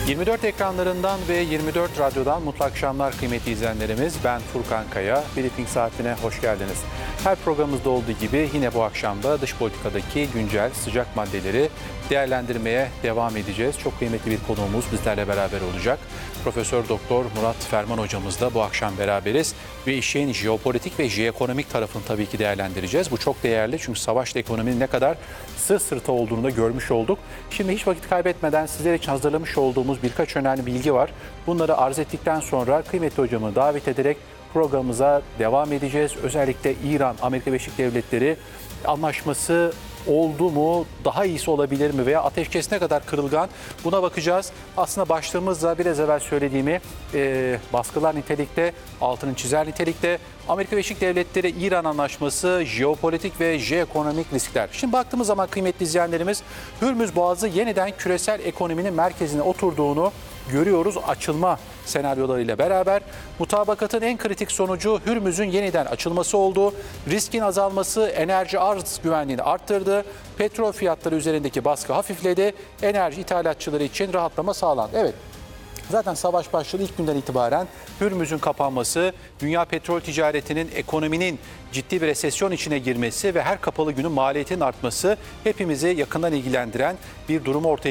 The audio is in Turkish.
24 ekranlarından ve 24 radyodan mutlu akşamlar kıymetli izleyenlerimiz. Ben Furkan Kaya. Briefing saatine hoş geldiniz. Her programımızda olduğu gibi yine bu akşam da dış politikadaki güncel sıcak maddeleri değerlendirmeye devam edeceğiz. Çok kıymetli bir konuğumuz bizlerle beraber olacak. Profesör Doktor Murat Ferman hocamızla bu akşam beraberiz ve işin jeopolitik ve jeoekonomik tarafını tabii ki değerlendireceğiz. Bu çok değerli çünkü savaşla ekonominin ne kadar sırt sırta olduğunu da görmüş olduk. Şimdi hiç vakit kaybetmeden sizler için hazırlamış olduğumuz birkaç önemli bilgi var. Bunları arz ettikten sonra kıymetli hocamı davet ederek programımıza devam edeceğiz. Özellikle İran-Amerika Birleşik Devletleri anlaşması oldu mu, daha iyisi olabilir mi veya ateşkes ne kadar kırılgan, buna bakacağız. Aslında başlığımızda biraz evvel söylediğimi baskılar nitelikte, altının çizer nitelikte. Amerika Birleşik Devletleri İran anlaşması, jeopolitik ve jeoekonomik riskler. Şimdi baktığımız zaman kıymetli izleyenlerimiz, Hürmüz Boğazı yeniden küresel ekonominin merkezine oturduğunu görüyoruz açılma senaryolarıyla beraber. Mutabakatın en kritik sonucu Hürmüz'ün yeniden açılması oldu. Riskin azalması enerji arz güvenliğini arttırdı. Petrol fiyatları üzerindeki baskı hafifledi. Enerji ithalatçıları için rahatlama sağlandı. Evet. Zaten savaş başladığı ilk günden itibaren Hürmüz'ün kapanması, dünya petrol ticaretinin, ekonominin ciddi bir resesyon içine girmesi ve her kapalı günün maliyetinin artması hepimizi yakından ilgilendiren bir durum ortaya